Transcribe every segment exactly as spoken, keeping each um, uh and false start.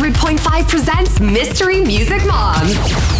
hundred point five presents Mystery Music Moms.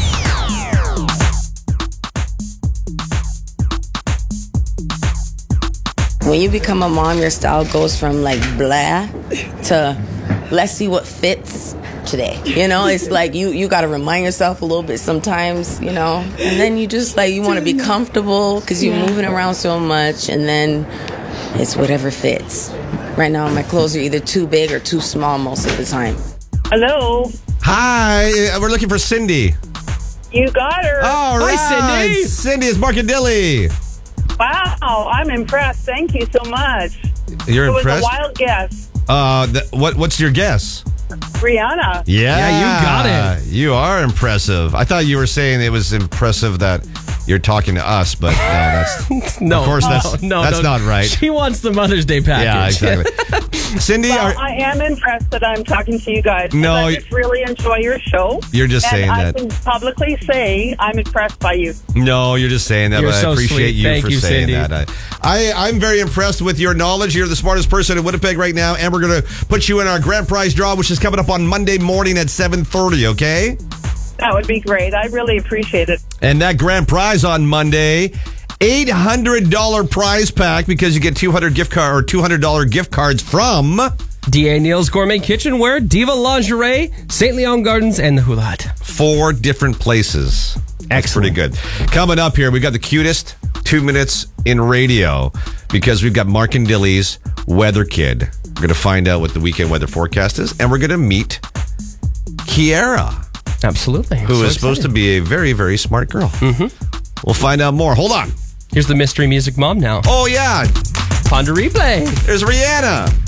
When you become a mom, your style goes from like blah to let's see what fits today. You know, it's like you, you got to remind yourself a little bit sometimes, you know, and then you just like, you want to be comfortable because you're moving around so much, and then it's whatever fits. Right now, my clothes are either too big or too small most of the time. Hello. Hi, we're looking for Cindy. You got her. All right, Hi, Cindy. Cindy is Mark and Dilly. Wow, I'm impressed. Thank you so much. You're it impressed? was a wild guess. Uh, th- what what's your guess? Rihanna. Yeah, Yeah, you got it. You are impressive. I thought you were saying it was impressive that you're talking to us, but no, that's No, of course that's no, that's no. not right. She wants the Mother's Day package. Yeah, exactly. Cindy, Well, are, I am impressed that I'm talking to you guys. 'cause No, I y- just really enjoy your show. You're just and saying I that. can publicly say I'm impressed by you. no, you're just saying that. You're but so I appreciate sweet. you Thank for you, saying Cindy. that. I, I I'm very impressed with your knowledge. You're the smartest person in Winnipeg right now, and we're going to put you in our grand prize draw, which is coming up on Monday morning at seven thirty. Okay. That would be great. I really appreciate it. And that grand prize on Monday, eight hundred dollars prize pack, because you get two hundred gift card or two hundred dollars gift cards from D A. Neal's Gourmet Kitchenware, Diva Lingerie, Saint Leon Gardens, and the Hula Hut. four different places. That's pretty good. Coming up here, we got the cutest two minutes in radio, because we've got Mark and Dilly's Weather Kid. We're going to find out what the weekend weather forecast is, and we're going to meet Kiara, Absolutely. who So is supposed to excited. be a very, very smart girl. Mm-hmm. We'll find out more. Hold on. Here's the Mystery Music Mom now. Oh, yeah. Ponder replay. There's Rihanna.